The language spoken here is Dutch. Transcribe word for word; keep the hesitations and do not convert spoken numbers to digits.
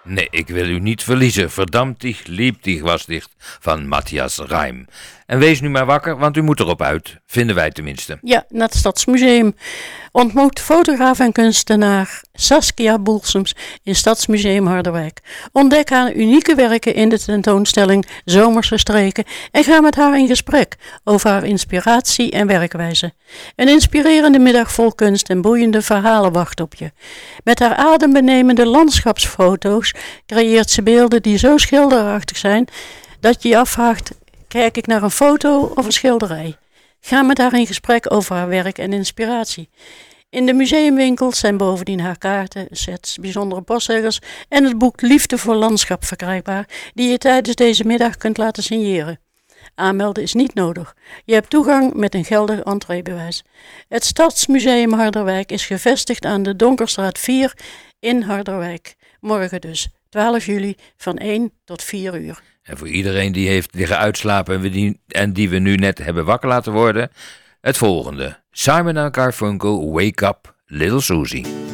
Nee, ik wil u niet verliezen. Verdammtig, liebtig was dicht van Matthias Reim. En wees nu maar wakker, want u moet erop uit. Vinden wij tenminste. Ja, naar het Stadsmuseum. Ontmoet fotograaf en kunstenaar Saskia Boelsems in Stadsmuseum Harderwijk. Ontdek haar unieke werken in de tentoonstelling Zomerse Streken en ga met haar in gesprek over haar inspiratie en werkwijze. Een inspirerende middag vol kunst en boeiende verhalen wacht op je. Met haar adembenemende landschapsfoto's creëert ze beelden die zo schilderachtig zijn dat je je afvraagt: kijk ik naar een foto of een schilderij? Ga met haar in gesprek over haar werk en inspiratie. In de museumwinkels zijn bovendien haar kaarten, sets, bijzondere postzeggels en het boek Liefde voor Landschap verkrijgbaar, die je tijdens deze middag kunt laten signeren. Aanmelden is niet nodig. Je hebt toegang met een geldig entreebewijs. Het Stadsmuseum Harderwijk is gevestigd aan de Donkerstraat vier in Harderwijk. Morgen dus, twaalf juli, van één tot vier uur. En voor iedereen die heeft liggen uitslapen en, we die, en die we nu net hebben wakker laten worden, het volgende. Simon en Garfunkel, Wake Up, Little Susie.